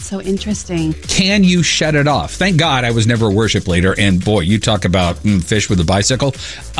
so interesting. Can you shut it off? Thank God I was never a worship leader. And boy, you talk about fish with a bicycle.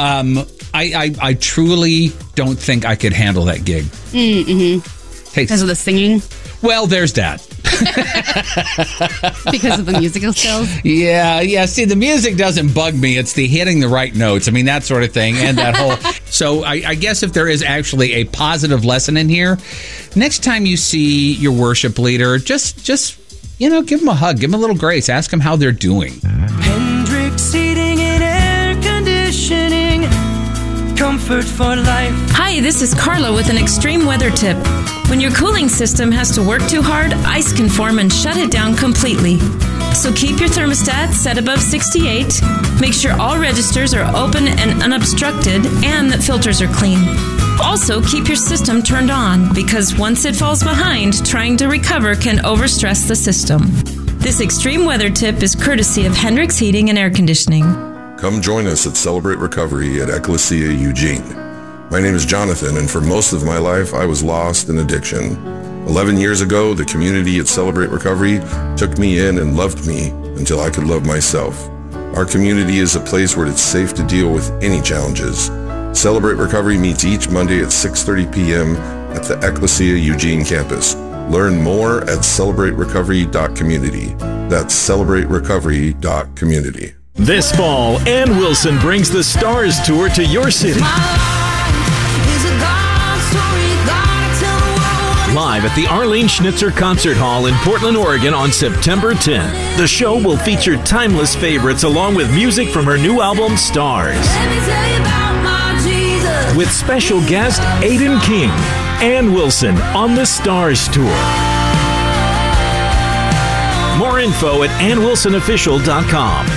I truly don't think I could handle that gig. Because of the singing? Well, there's that. Because of the musical skills? Yeah. See, the music doesn't bug me. It's the hitting the right notes. I mean, that sort of thing. And that whole... So I guess if there is actually a positive lesson in here, next time you see your worship leader, just give them a hug. Give them a little grace. Ask them how they're doing. Hendrix Heating and Air Conditioning. Comfort for life. Hi, this is Carla with an extreme weather tip. When your cooling system has to work too hard, ice can form and shut it down completely. So keep your thermostat set above 68. Make sure all registers are open and unobstructed and that filters are clean. Also, keep your system turned on because once it falls behind, trying to recover can overstress the system. This extreme weather tip is courtesy of Hendrix Heating and Air Conditioning. Come join us at Celebrate Recovery at Ecclesia Eugene. My name is Jonathan, and for most of my life, I was lost in addiction. 11 years ago, the community at Celebrate Recovery took me in and loved me until I could love myself. Our community is a place where it's safe to deal with any challenges. Celebrate Recovery meets each Monday at 6:30 p.m. at the Ecclesia Eugene campus. Learn more at celebraterecovery.community. That's celebraterecovery.community. This fall, Ann Wilson brings the Stars Tour to your city. Live at the Arlene Schnitzer Concert Hall in Portland, Oregon on September 10th. The show will feature timeless favorites along with music from her new album, Stars. With special guest Aiden King. Ann Wilson on the Stars Tour. More info at AnnWilsonOfficial.com.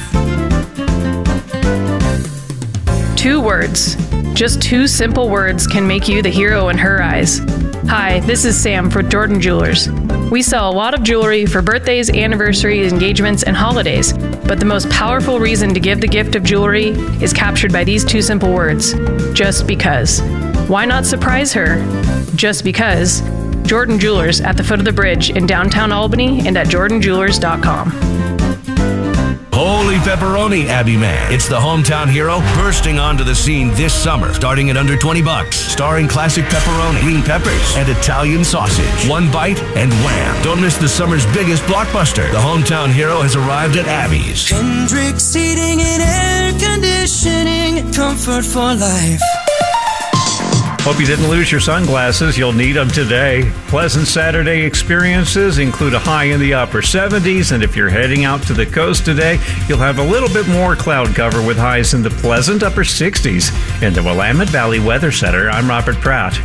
2 words. Just 2 simple words can make you the hero in her eyes. Hi, this is Sam for Jordan Jewelers. We sell a lot of jewelry for birthdays, anniversaries, engagements, and holidays, but the most powerful reason to give the gift of jewelry is captured by these 2 simple words. Just because. Why not surprise her? Just because. Jordan Jewelers at the foot of the bridge in downtown Albany and at jordanjewelers.com. Holy pepperoni, Abby Man. It's the hometown hero bursting onto the scene this summer, starting at under $20. Starring classic pepperoni, green peppers, and Italian sausage. One bite and wham. Don't miss the summer's biggest blockbuster. The hometown hero has arrived at Abby's. Hendrix Heating and Air Conditioning. Comfort for life. Hope you didn't lose your sunglasses. You'll need them today. Pleasant Saturday experiences include a high in the upper 70s, and if you're heading out to the coast today, you'll have a little bit more cloud cover with highs in the pleasant upper 60s. In the Willamette Valley Weather Center, I'm Robert Pratt.